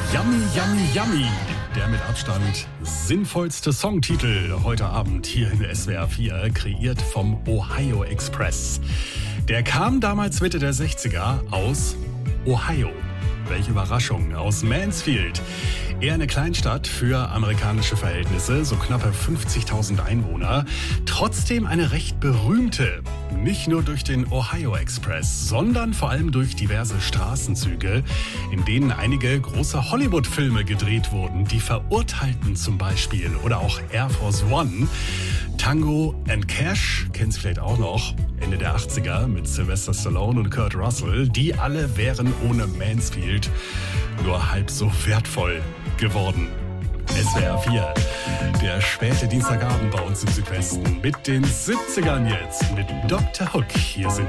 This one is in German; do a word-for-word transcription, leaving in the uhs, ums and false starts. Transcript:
Yummy, yummy, yummy. Der mit Abstand sinnvollste Songtitel heute Abend hier in S W R vier, kreiert vom Ohio Express. Der kam damals Mitte der sechziger aus Ohio. Welche Überraschung, aus Mansfield. Eher eine Kleinstadt für amerikanische Verhältnisse, so knappe fünfzigtausend Einwohner. Trotzdem eine recht berühmte. Nicht nur durch den Ohio Express, sondern vor allem durch diverse Straßenzüge, in denen einige große Hollywood-Filme gedreht wurden. Die Verurteilten zum Beispiel oder auch Air Force One. Tango and Cash, kennen Sie vielleicht auch noch, Ende der achtziger mit Sylvester Stallone und Kurt Russell. Die alle wären ohne Mansfield nur halb so wertvoll geworden. S W R vier, der späte Dienstagabend bei uns im Südwesten mit den siebzigern jetzt, mit Doktor Hook. Hier sind